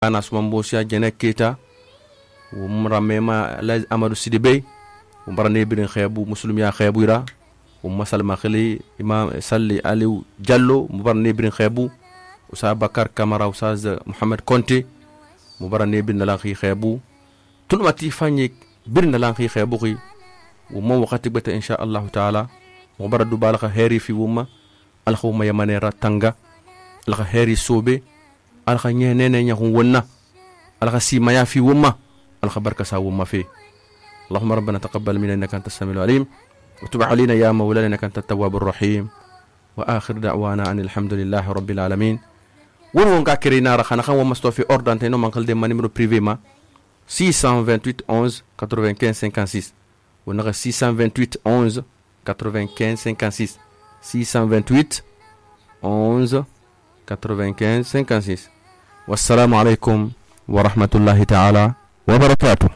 ana sumambosia jene keta umra mema la Amadou Sidibé umra ne birin xebu muslim ya xebuira salma khali imam salli aliou Diallo umra ne birin xebu Usa Bakar Kamara Ustaz Muhammad Konte umra ne birin la xebu tunmati fanyik birin la xebu xi ومو وقت بتا إن شاء الله تعالى وبرد بالغ هيري في وما الخو ما يمانيرا تانغا الخ هيري سوبي الخ نينين يهون ونا الخ سيما يا في وما الخ بركة سا وما في اللهم ربنا تقبل منا إنك أنت السميع العليم وتب علينا يا مولانا إنك أنت التواب الرحيم وآخر دعوانا أن الحمد لله رب العالمين ونون كاكرينا رخانا خان ومستوفي أردان تينو منقل دي ما نمرو بريفي ما 628 11 95 56 On a 628 11 95 56 628 11 95 56 والسلام عليكم ورحمة الله تعالى وبركاته.